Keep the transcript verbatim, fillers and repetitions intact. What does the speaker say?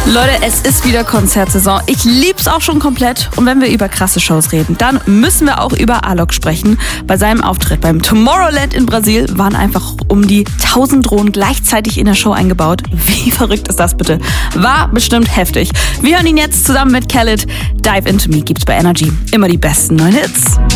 Leute, es ist wieder Konzertsaison. Ich lieb's auch schon komplett. Und wenn wir über krasse Shows reden, dann müssen wir auch über Alok sprechen. Bei seinem Auftritt beim Tomorrowland in Brasil waren einfach um die tausend Drohnen gleichzeitig in der Show eingebaut. Wie verrückt ist das bitte? War bestimmt heftig. Wir hören ihn jetzt zusammen mit Khalid. Dive Into Me gibt's bei Energy. Immer die besten neuen Hits.